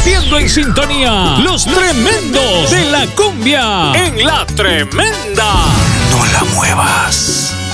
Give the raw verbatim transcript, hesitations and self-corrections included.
compartiendo en sintonía. Los tremendos de la cumbia en La Tremenda. No la muevas.